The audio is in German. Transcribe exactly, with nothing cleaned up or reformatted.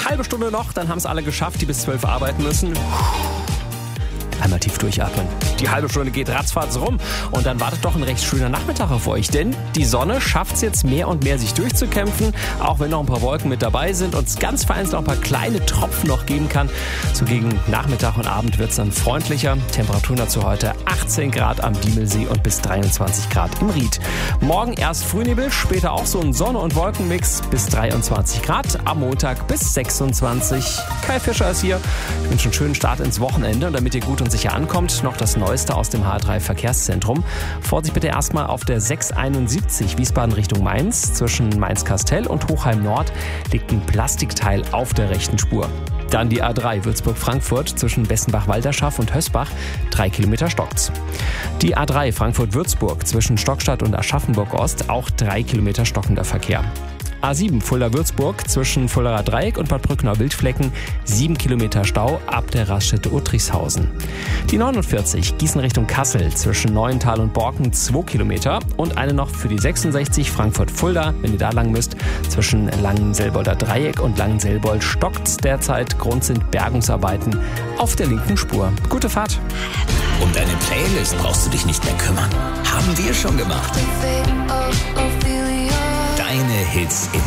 Halbe Stunde noch, dann haben es alle geschafft, die bis zwölf arbeiten müssen. Einmal tief durchatmen. Die halbe Stunde geht ratzfatz rum und dann wartet doch ein recht schöner Nachmittag auf euch, denn die Sonne schafft es jetzt mehr und mehr, sich durchzukämpfen, auch wenn noch ein paar Wolken mit dabei sind und es ganz vereinzelt auch ein paar kleine Tropfen noch geben kann. So gegen Nachmittag und Abend wird es dann freundlicher. Temperaturen dazu heute achtzehn Grad am Diemelsee und bis dreiundzwanzig Grad im Ried. Morgen erst Frühnebel, später auch so ein Sonne- und Wolkenmix bis dreiundzwanzig Grad, am Montag bis sechsundzwanzig. Kai Fischer ist hier. Ich wünsche einen schönen Start ins Wochenende und damit ihr gut und sicher ankommt, noch das Neueste aus dem H drei Verkehrszentrum. Vorsicht bitte erstmal auf der sechs einundsiebzig Wiesbaden Richtung Mainz. Zwischen Mainz-Kastel und Hochheim Nord liegt ein Plastikteil auf der rechten Spur. Dann die A drei Würzburg-Frankfurt zwischen Bessenbach-Walderschaff und Hösbach. Drei Kilometer stockt's. Die A drei Frankfurt-Würzburg zwischen Stockstadt und Aschaffenburg-Ost. Auch drei Kilometer stockender Verkehr. A sieben Fulda-Würzburg zwischen Fuldaer Dreieck und Bad Brückner-Wildflecken, sieben Kilometer Stau ab der Raststätte Uttrichshausen. Die neunundvierzig Gießen Richtung Kassel zwischen Neuental und Borken, zwei Kilometer. Und eine noch für die sechsundsechzig Frankfurt-Fulda, wenn ihr da lang müsst, zwischen Langenselbolder Dreieck und Langenselbold stockt's derzeit. Grund sind Bergungsarbeiten auf der linken Spur. Gute Fahrt. Um deine Playlist brauchst du dich nicht mehr kümmern. Haben wir schon gemacht. Deine Hits in